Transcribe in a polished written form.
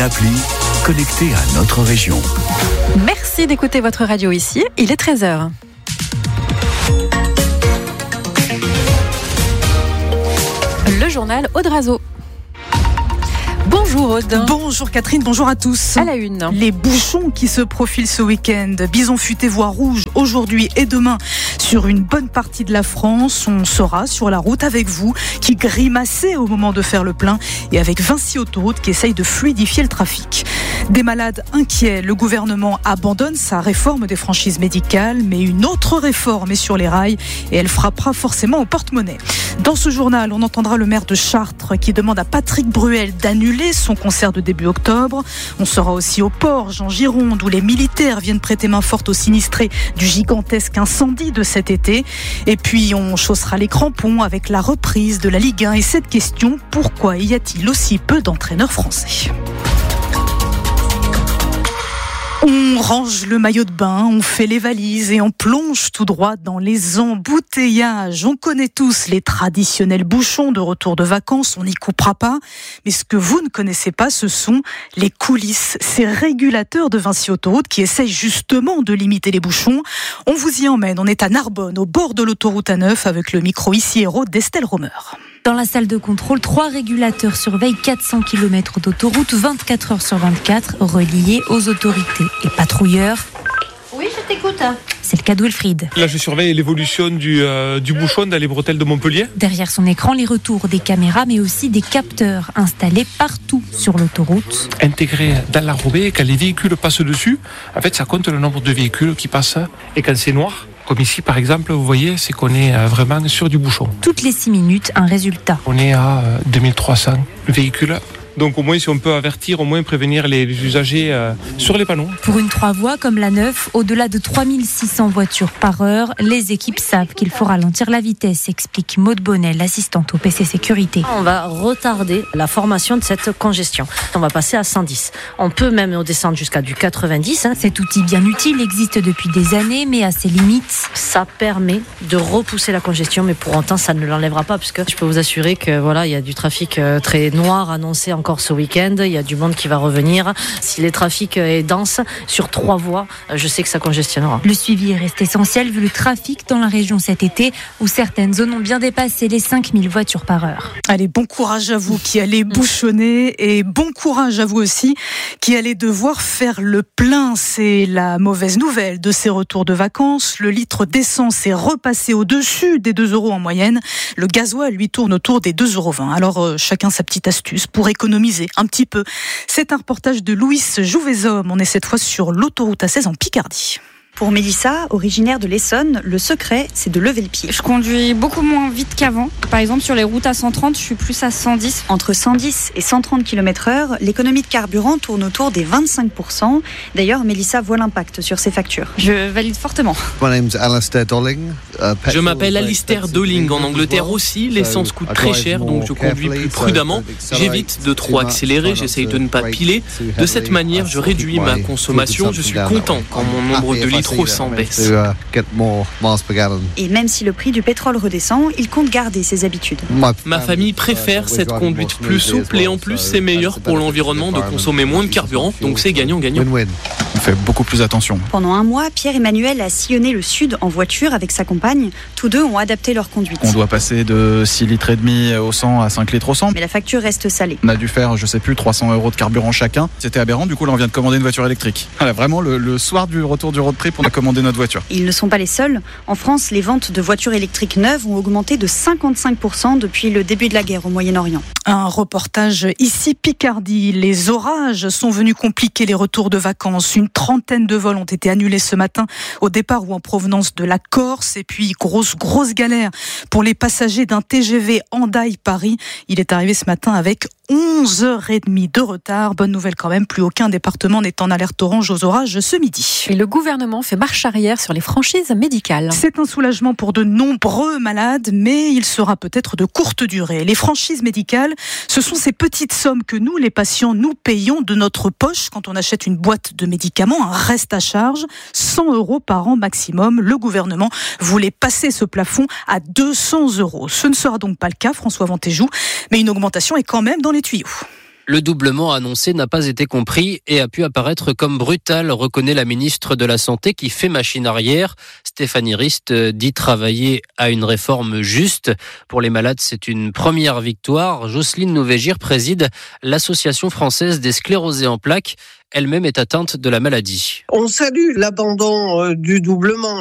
une appli connectée à notre région. Merci d'écouter votre radio ici, il est 13h. Le journal Aude Razo. Bonjour Aude. Bonjour Catherine, bonjour à tous. À la une. Les bouchons qui se profilent ce week-end. Bison futé voie rouge aujourd'hui et demain sur une bonne partie de la France. On sera sur la route avec vous qui grimacez au moment de faire le plein et avec Vinci Autoroute qui essaye de fluidifier le trafic. Des malades inquiets. Le gouvernement abandonne sa réforme des franchises médicales, mais une autre réforme est sur les rails et elle frappera forcément au porte-monnaie. Dans ce journal, on entendra le maire de Chartres qui demande à Patrick Bruel d'annuler son concert de début octobre. On sera aussi au Porge, en Gironde, où les militaires viennent prêter main forte aux sinistrés du gigantesque incendie de cet été. Et puis, on chaussera les crampons avec la reprise de la Ligue 1 et cette question, pourquoi y a-t-il aussi peu d'entraîneurs français ? On range le maillot de bain, on fait les valises et on plonge tout droit dans les embouteillages. On connaît tous les traditionnels bouchons de retour de vacances, on n'y coupera pas. Mais ce que vous ne connaissez pas, ce sont les coulisses, ces régulateurs de Vinci Autoroute qui essayent justement de limiter les bouchons. On vous y emmène, on est à Narbonne, au bord de l'autoroute A9, avec le micro ici héros d'Estelle Romer. Dans la salle de contrôle, 3 régulateurs surveillent 400 km d'autoroute, 24 heures sur 24, reliés aux autorités et patrouilleurs. Oui, je t'écoute. C'est le cas d'Wilfried. Là, je surveille l'évolution du bouchon dans les bretelles de Montpellier. Derrière son écran, les retours des caméras, mais aussi des capteurs installés partout sur l'autoroute. Intégré dans la robée, quand les véhicules passent dessus, en fait, ça compte le nombre de véhicules qui passent. Et quand c'est noir, comme ici, par exemple, vous voyez, c'est qu'on est vraiment sur du bouchon. Toutes les 6 minutes, un résultat. On est à 2300 véhicules. Donc au moins, si on peut avertir, au moins prévenir les usagers sur les panneaux. Pour une 3 voies comme la 9, au-delà de 3600 voitures par heure, les équipes savent qu'il faut ralentir la vitesse, explique Maude Bonnet, l'assistante au PC Sécurité. On va retarder la formation de cette congestion. On va passer à 110. On peut même descendre jusqu'à du 90. Cet outil bien utile existe depuis des années, mais à ses limites. Ça permet de repousser la congestion, mais pour autant, ça ne l'enlèvera pas, puisque je peux vous assurer que voilà, il y a du trafic très noir annoncé encore ce week-end, il y a du monde qui va revenir. Si le trafic est dense sur 3 voies, je sais que ça congestionnera. Le suivi reste essentiel vu le trafic dans la région cet été, où certaines zones ont bien dépassé les 5000 voitures par heure. Allez, bon courage à vous qui allez bouchonner et bon courage à vous aussi qui allez devoir faire le plein. C'est la mauvaise nouvelle de ces retours de vacances. Le litre d'essence est repassé au-dessus des 2 € en moyenne. Le gasoil, lui, tourne autour des 2,20 €. Alors, chacun sa petite astuce pour économiser un petit peu. C'est un reportage de Louis Jouvezhomme. On est cette fois sur l'autoroute A16 en Picardie. Pour Mélissa, originaire de l'Essonne, le secret, c'est de lever le pied. Je conduis beaucoup moins vite qu'avant. Par exemple, sur les routes à 130, je suis plus à 110. Entre 110 et 130 km/h, l'économie de carburant tourne autour des 25%. D'ailleurs, Mélissa voit l'impact sur ses factures. Je valide fortement. Je m'appelle Alistair Dolling. En Angleterre aussi, l'essence coûte très cher, donc je conduis plus prudemment. J'évite de trop accélérer, j'essaye de ne pas piler. De cette manière, je réduis ma consommation. Je suis content quand mon nombre de litres s'en baisse. Et même si le prix du pétrole redescend, il compte garder ses habitudes. Ma famille préfère cette conduite plus souple et en plus c'est meilleur pour l'environnement de consommer moins de carburant, donc c'est gagnant-gagnant. On fait beaucoup plus attention. Pendant un mois, Pierre-Emmanuel a sillonné le sud en voiture avec sa compagne. Tous deux ont adapté leur conduite. On doit passer de 6,5 litres au 100 à 5 litres au 100. Mais la facture reste salée. On a dû faire, 300 € de carburant chacun. C'était aberrant, du coup là on vient de commander une voiture électrique. Voilà, vraiment le soir du retour du road trip, on a commandé notre voiture. Ils ne sont pas les seuls. En France, les ventes de voitures électriques neuves ont augmenté de 55% depuis le début de la guerre au Moyen-Orient. Un reportage ici Picardie. Les orages sont venus compliquer les retours de vacances. Une trentaine de vols ont été annulés ce matin au départ ou en provenance de la Corse. Et puis grosse galère pour les passagers d'un TGV Hendaye-Paris. Il est arrivé ce matin avec 11h30 de retard. Bonne nouvelle quand même, plus aucun département n'est en alerte orange aux orages ce midi. Et le gouvernement fait marche arrière sur les franchises médicales. C'est un soulagement pour de nombreux malades, mais il sera peut-être de courte durée. Les franchises médicales, ce sont ces petites sommes que nous, les patients, nous payons de notre poche quand on achète une boîte de médicaments, un reste à charge, 100 € par an maximum. Le gouvernement voulait passer ce plafond à 200 €. Ce ne sera donc pas le cas, François Vantéjou, mais une augmentation est quand même dans les tuyaux. Le doublement annoncé n'a pas été compris et a pu apparaître comme brutal, reconnaît la ministre de la Santé qui fait machine arrière. Stéphanie Rist dit travailler à une réforme juste. Pour les malades, c'est une première victoire. Jocelyne Nouvégir préside l'Association française des sclérosés en plaques. Elle-même est atteinte de la maladie. On salue l'abandon du doublement.